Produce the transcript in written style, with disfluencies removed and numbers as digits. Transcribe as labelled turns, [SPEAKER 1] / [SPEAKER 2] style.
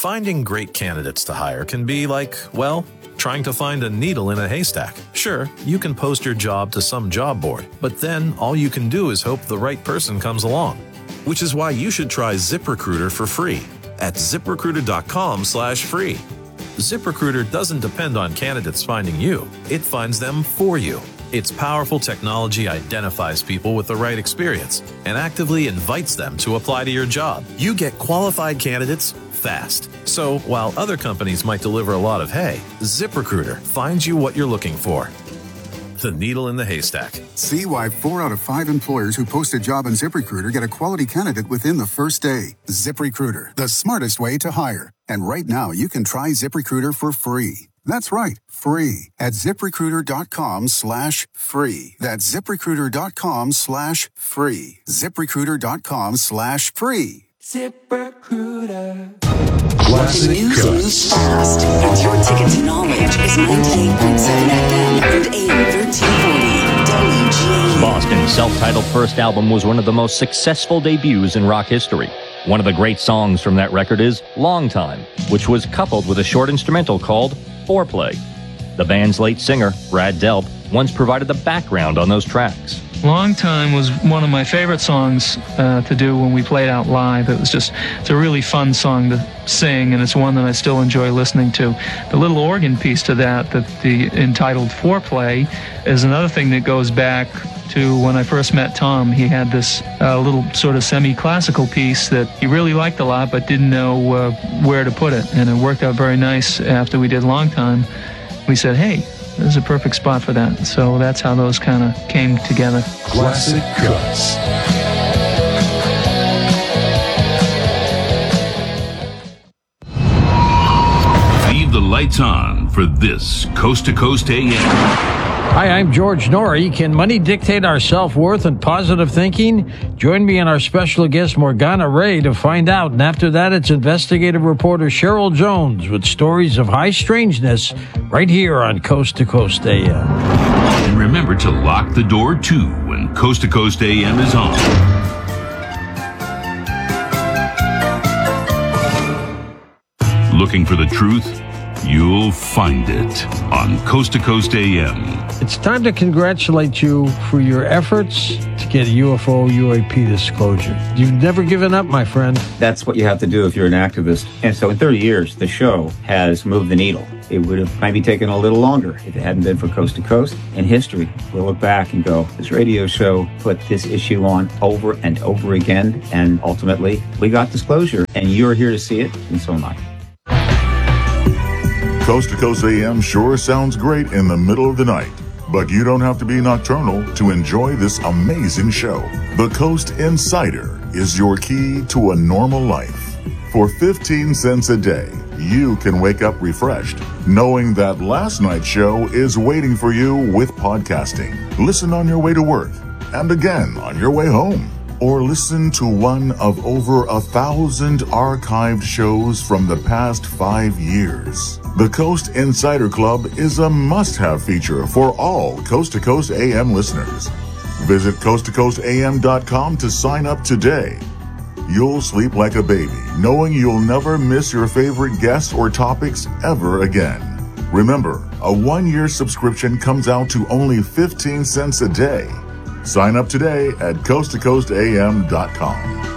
[SPEAKER 1] Finding great candidates to hire can be like, well, trying to find a needle in a haystack. Sure, you can post your job to some job board, but then all you can do is hope the right person comes along. Which is why you should try ZipRecruiter for free at ZipRecruiter.com/free. ZipRecruiter doesn't depend on candidates finding you. It finds them for you. Its powerful technology identifies people with the right experience and actively invites them to apply to your job. You get qualified candidates fast. So while other companies might deliver a lot of hay, ZipRecruiter finds you what you're looking for. The needle in the haystack.
[SPEAKER 2] See why 4 out of 5 employers who post a job on ZipRecruiter get a quality candidate within the first day. ZipRecruiter, the smartest way to hire. And right now, you can try ZipRecruiter for free. That's right, free at ZipRecruiter.com/free. That's ZipRecruiter.com/free. ZipRecruiter.com/free.
[SPEAKER 3] ZipRecruiter.
[SPEAKER 4] The news moves fast, and your ticket to knowledge is 98.7 FM and AM 1340 WGA.
[SPEAKER 5] Boston's self-titled first album was one of the most successful debuts in rock history. One of the great songs from that record is Long Time, which was coupled with a short instrumental called Foreplay. The band's late singer, Brad Delp, once provided the background on those tracks.
[SPEAKER 6] Long Time was one of my favorite songs to do when we played out live. It's a really fun song to sing, and it's one that I still enjoy listening to. The little organ piece to that the entitled Foreplay, is another thing that goes back to when I first met Tom. He had this little sort of semi-classical piece that he really liked a lot, but didn't know where to put it, and it worked out very nice after we did Long Time. We said, hey, this is a perfect spot for that. So that's how those kind of came together.
[SPEAKER 7] Classic Cuts. Leave the lights on for this Coast to Coast AM.
[SPEAKER 8] Hi, I'm George Norrie. Can money dictate our self-worth and positive thinking? Join me and our special guest, Morgana Ray, to find out. And after that, it's investigative reporter Cheryl Jones with stories of high strangeness right here on Coast to Coast AM.
[SPEAKER 7] And remember to lock the door, too, when Coast to Coast AM is on. Looking for the truth? You'll find it on Coast to Coast AM.
[SPEAKER 8] It's time to congratulate you for your efforts to get UFO UAP disclosure. You've never given up, my friend.
[SPEAKER 9] That's what you have to do if you're an activist. And so in 30 years, the show has moved the needle. It would have maybe taken a little longer if it hadn't been for Coast to Coast. In history, we'll look back and go, this radio show put this issue on over and over again, and ultimately, we got disclosure, and you're here to see it, and so am I.
[SPEAKER 10] Coast to Coast AM sure sounds great in the middle of the night, but you don't have to be nocturnal to enjoy this amazing show. The Coast Insider is your key to a normal life. For 15 cents a day, you can wake up refreshed, knowing that last night's show is waiting for you with podcasting. Listen on your way to work, and again on your way home. Or listen to one of over 1,000 archived shows from the past 5 years. The Coast Insider Club is a must-have feature for all Coast to Coast AM listeners. Visit coasttocoastam.com to sign up today. You'll sleep like a baby, knowing you'll never miss your favorite guests or topics ever again. Remember, a 1-year subscription comes out to only 15 cents a day. Sign up today at coasttocoastam.com.